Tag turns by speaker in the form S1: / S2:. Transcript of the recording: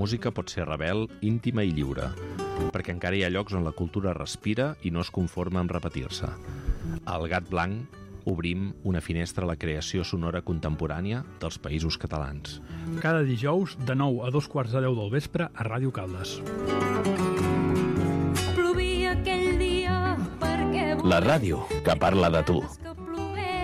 S1: música pot ser rebel, íntima i lliure, perquè encara hi ha llocs on la cultura respira i no es conforma amb repetir-se. Al Gat Blanc obrim una finestra a la creació sonora contemporània dels Països Catalans.
S2: Cada dijous, de 9 a 2:15 del vespre, a Ràdio Caldes.
S3: Plovia aquell dia perquè...
S4: La ràdio que parla de tu.